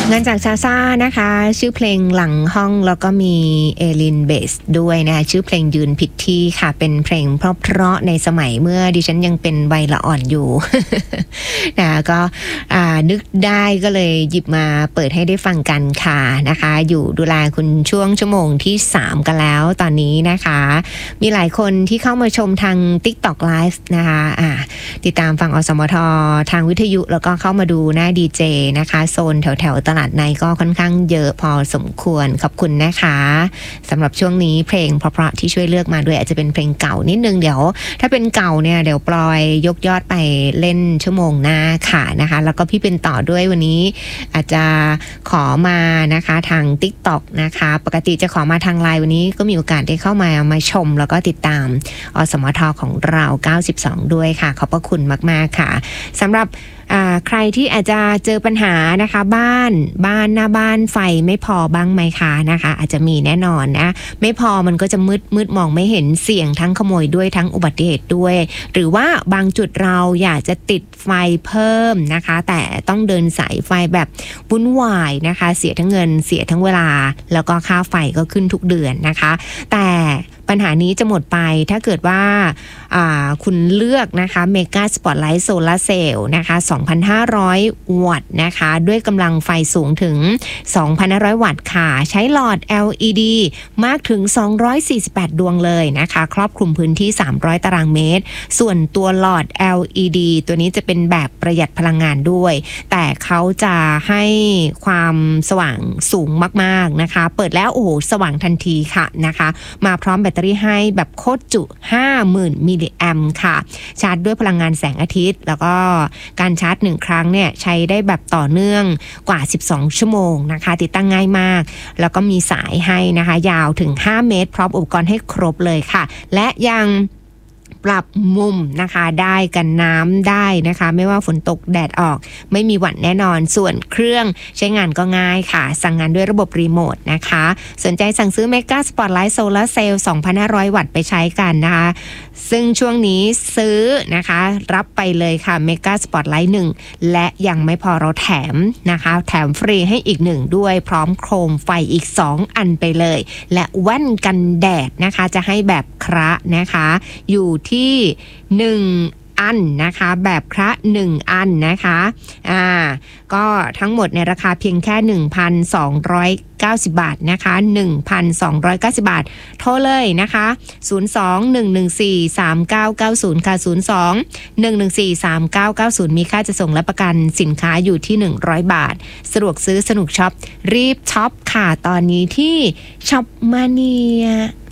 งานจากซาซ่านะคะชื่อเพลงหลังห้องแล้วก็มีเอลินเบสด้วยนะคะชื่อเพลงยืนผิดที่ค่ะเป็นเพลงเพราะๆในสมัยเมื่อดิฉันยังเป็นวัยละอ่อนอยู่ นะก็นึกได้ก็เลยหยิบมาเปิดให้ได้ฟังกันค่ะนะคะอยู่ดูแลคุณช่วงชั่วโมงที่3กันแล้วตอนนี้นะคะมีหลายคนที่เข้ามาชมทาง TikTok Live นะคะติดตามฟังอสมททางวิทยุแล้วก็เข้ามาดูหน้าดีเจนะคะโซนแถวๆตลาดในก็ค่อนข้างเยอะพอสมควรขอบคุณนะคะสำหรับช่วงนี้เพลงเพราะๆที่ช่วยเลือกมาด้วยอาจจะเป็นเพลงเก่านิดนึงเดี๋ยวถ้าเป็นเก่าเนี่ยเดี๋ยวปลอยยกยอดไปเล่นชั่วโมงหน้าค่ะนะคะแล้วก็พี่เป็นต่อด้วยวันนี้อาจจะขอมานะคะทาง TikTok นะคะปกติจะขอมาทางไลน์วันนี้ก็มีโอกาสได้เข้ามาชมแล้วก็ติดตามอสมทของเรา92ด้วยค่ะขอบพระคุณมากๆค่ะสำหรับใครที่อาจจะเจอปัญหานะคะบ้านหน้าบ้านไฟไม่พอบ้างไหมคะนะคะอาจจะมีแน่นอนนะไม่พอมันก็จะมืดมองไม่เห็นเสี่ยงทั้งขโมยด้วยทั้งอุบัติเหตุด้วยหรือว่าบางจุดเราอยากจะติดไฟเพิ่มนะคะแต่ต้องเดินสายไฟแบบวุ่นวายนะคะเสียทั้งเงินเสียทั้งเวลาแล้วก็ค่าไฟก็ขึ้นทุกเดือนนะคะแต่ปัญหานี้จะหมดไปถ้าเกิดว่าคุณเลือกนะคะเมกาสปอตไลท์โซลาร์เซลล์นะคะ 2,500 วัตต์นะคะด้วยกำลังไฟสูงถึง 2,500 วัตต์ค่ะใช้หลอด LED มากถึง248ดวงเลยนะคะครอบคลุมพื้นที่300ตารางเมตรส่วนตัวหลอด LED ตัวนี้จะเป็นแบบประหยัดพลังงานด้วยแต่เขาจะให้ความสว่างสูงมากๆนะคะเปิดแล้วโอ้โหสว่างทันทีค่ะนะคะมาพร้อมแบตเตอรี่ให้แบบโคตรจุ 50,000 มิลลิแอมป์ค่ะชาร์จด้วยพลังงานแสงอาทิตย์แล้วก็การชาร์จ1ครั้งเนี่ยใช้ได้แบบต่อเนื่องกว่า12ชั่วโมงนะคะติดตั้งง่ายมากแล้วก็มีสายให้นะคะยาวถึง5เมตรพร้อมอุปกรณ์ให้ครบเลยค่ะและยังปรับมุมนะคะได้กันน้ำได้นะคะไม่ว่าฝนตกแดดออกไม่มีหวั่นแน่นอนส่วนเครื่องใช้งานก็ง่ายค่ะสั่งงานด้วยระบบรีโมทนะคะสนใจสั่งซื้อเมกาสปอตไลท์โซลาร์เซลล์ 2,500 วัตต์ไปใช้กันนะคะซึ่งช่วงนี้ซื้อนะคะรับไปเลยค่ะเมกาสปอตไลท์1และยังไม่พอเราแถมนะคะแถมฟรีให้อีก1ด้วยพร้อมโคมไฟอีก2อันไปเลยและแว่นกันแดดนะคะจะให้แบบคระนะคะอยู่ที่1อันนะคะแบบคระ1อันนะคะก็ทั้งหมดในราคาเพียงแค่ 1,290 บาทนะคะ 1,290 บาทโทรเลยนะคะ02-114-3990ค่ะ02-114-3990มีค่าจะส่งและประกันสินค้าอยู่ที่100บาทสะดวกซื้อสนุกช็อปรีบช็อปค่ะตอนนี้ที่ช็อปมาเนีย